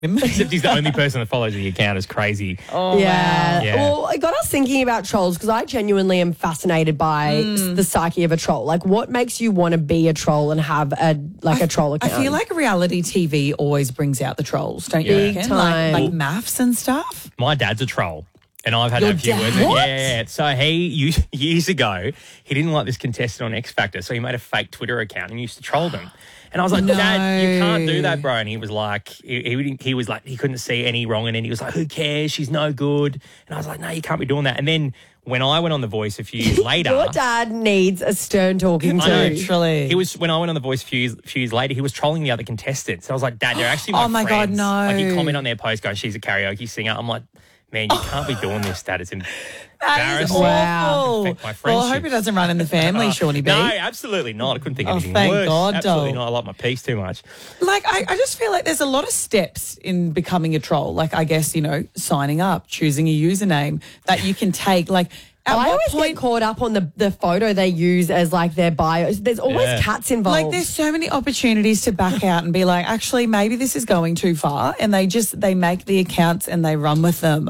Except he's the only person that follows the account. Is crazy. Oh, Yeah. wow. Yeah. Well, it got us thinking about trolls because I genuinely am fascinated by the psyche of a troll. Like, what makes you want to be a troll and have a troll account? I feel like reality TV always brings out the trolls, don't you Big reckon? time. Like maths and stuff. My dad's a troll. And I've had Your a few dad? words. with- What? Yeah. So years ago, he didn't like this contestant on X Factor, so he made a fake Twitter account and used to troll them. And I was like, No. Dad, you can't do that, bro. And he was like, he was like, he couldn't see any wrong in it. He was like, who cares? She's no good. And I was like, no, you can't be doing that. And then when I went on The Voice a few years later, Your dad needs a stern talking I know. to. Literally. he was when I went on The Voice a few years later, he was trolling the other contestants. So I was like, Dad, they're actually my Oh my God, friends. no. Like he commented on their post, going, she's a karaoke singer. I'm like, man, you can't be doing this, Dad. It's That is embarrassing. awful. Affect my Well, I hope friendship. it doesn't run in the family, Shawnee B. No, absolutely not. I couldn't think of Oh, anything thank worse. God, Absolutely doll. not. I like my peace too much. Like, I just feel like there's a lot of steps in becoming a troll. Like, I guess, signing up, choosing a username that you can take. Like, at I what always point... get caught up on the photo they use as like their bio. There's always Yeah. cats involved. Like, there's so many opportunities to back out and be like, actually, maybe this is going too far. And they make the accounts and they run with them.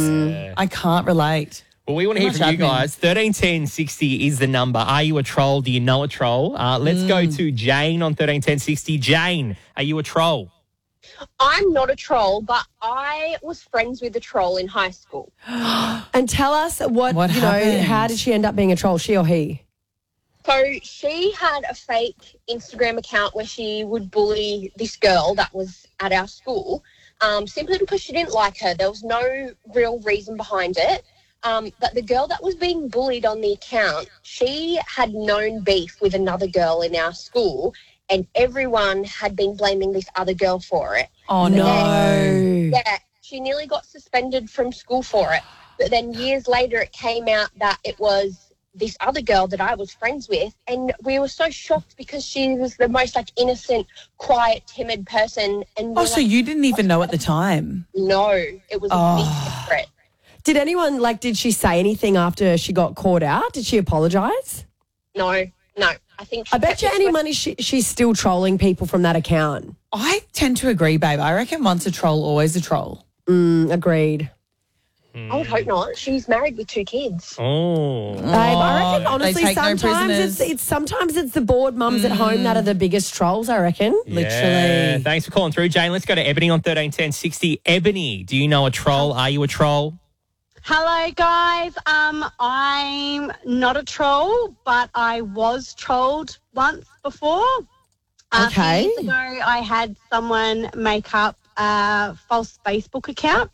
I can't relate. Well, we want to hear Much from you admin. guys. 131060 is the number. Are you a troll? Do you know a troll? Let's go to Jane on 131060. Jane, are you a troll? I'm not a troll, but I was friends with a troll in high school. and tell us what happened? how did she end up being a troll, she or he? So she had a fake Instagram account where she would bully this girl that was at our school simply because she didn't like her. There was no real reason behind it. But the girl that was being bullied on the account, she had known beef with another girl in our school, and everyone had been blaming this other girl for it. Oh, But no. then- yeah, she nearly got suspended from school for it. But then years later, it came out that it was this other girl that I was friends with, and we were so shocked because she was the most innocent, quiet, timid person. And Oh, so you didn't even know at the time? no, it was a big secret. Did anyone did she say anything after she got caught out? Did she apologise? No. I think I bet you any money she's still trolling people from that account. I tend to agree, babe. I reckon once a troll, always a troll. Agreed. I would hope not. She's married with 2 kids. Oh. Babe, I reckon they honestly take no sometimes prisoners. sometimes it's the bored mums at home that are the biggest trolls, I reckn. Yeah. Literally. Thanks for calling through, Jane. Let's go to Ebony on 131060. Ebony, do you know a troll? Are you a troll? Hello, guys. I'm not a troll, but I was trolled once before. Okay. A few years ago, I had someone make up a false Facebook account,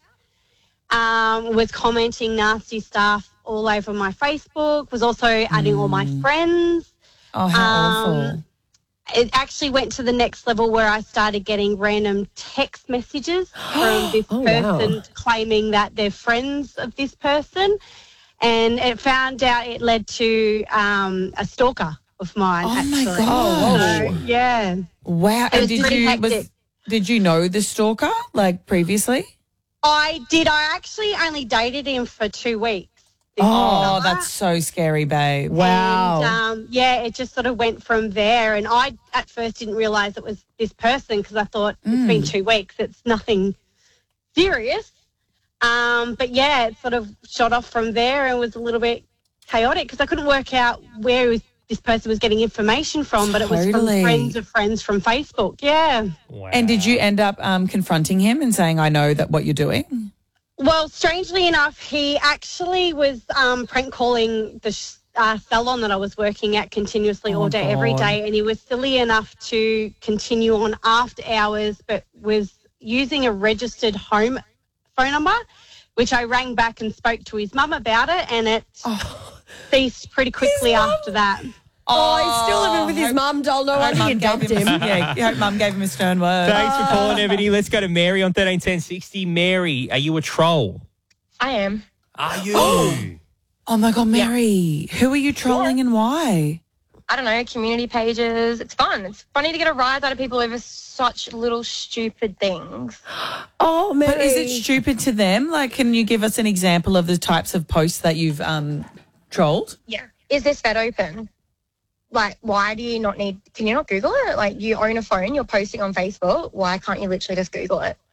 was commenting nasty stuff all over my Facebook, was also adding all my friends. Oh, how awful. It actually went to the next level where I started getting random text messages from this Oh, wow. person claiming that they're friends of this person. And it led to a stalker of mine. Oh, my actually. God. So, yeah. Wow. It And was pretty hectic. did you know the stalker, previously? I did. I actually only dated him for 2 weeks. this Oh, summer. that's so scary, babe. Wow. And, it just sort of went from there. And I, at first, didn't realise it was this person because I thought it's been 2 weeks. It's nothing serious. But, it sort of shot off from there and was a little bit chaotic because I couldn't work out where this person was getting information from, but it was from Totally. friends of friends from Facebook. Yeah. Wow. And did you end up confronting him and saying, I know that what you're doing? Well, strangely enough, he actually was prank calling the salon that I was working at continuously all day, every God. day. And he was silly enough to continue on after hours, but was using a registered home phone number, which I rang back and spoke to his mum about it. And it ceased pretty quickly after that. Oh, he's still living with his mum, doll. No wonder you dumped him. Yeah, I hope mum gave him a stern word. Thanks for calling, Ebony. Let's go to Mary on 131060. Mary, are you a troll? I am. Are you? Oh, my God, Mary. Who are you trolling and why? I don't know, community pages. It's fun. It's funny to get a rise out of people over such little stupid things. Oh, Mary. But is it stupid to them? Can you give us an example of the types of posts that you've trolled? Yeah. Is this Fed open? Why do you not can you not Google it? You own a phone, you're posting on Facebook. Why can't you literally just Google it?